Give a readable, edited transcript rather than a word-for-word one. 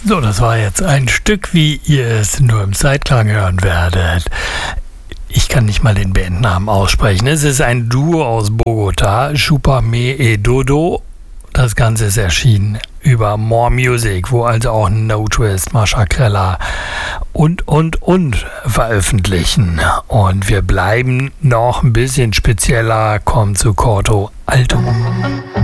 So, das war jetzt ein Stück, wie ihr es nur im Zeitklang hören werdet. Ich kann nicht mal den Bandnamen aussprechen. Es ist ein Duo aus Bogota, Chupa Me e Dodo. Das Ganze ist erschienen über More Music, wo also auch No Twist, Mascha Kreller und veröffentlichen. Und wir bleiben noch ein bisschen spezieller, kommen zu Corto Alto.